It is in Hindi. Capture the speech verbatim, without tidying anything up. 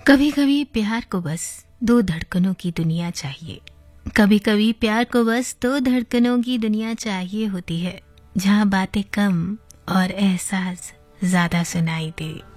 कभी कभी प्यार को बस दो धड़कनों की दुनिया चाहिए। कभी कभी प्यार को बस दो धड़कनों की दुनिया चाहिए होती है, जहाँ बातें कम और एहसास ज्यादा सुनाई दे।